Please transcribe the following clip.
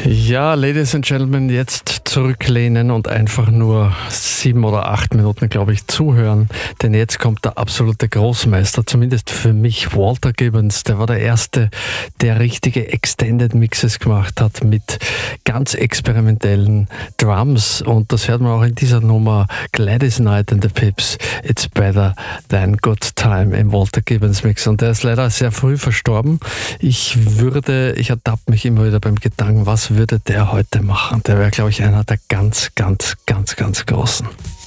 Ja, Ladies and Gentlemen, jetzt zurücklehnen und einfach nur 7 oder 8 Minuten, glaube ich, zuhören. Denn jetzt kommt der absolute Großmeister, zumindest für mich, Walter Gibbons. Der war der Erste, der richtige Extended Mixes gemacht hat mit ganz experimentellen Drums. Und das hört man auch in dieser Nummer Gladys Knight and the Pips. It's better than good time im Walter Gibbons Mix. Und der ist leider sehr früh verstorben. Ich ertappe mich immer wieder beim Gedanken, was würde der heute machen? Der wäre, glaube ich, einer der ganz, ganz, ganz, ganz Großen.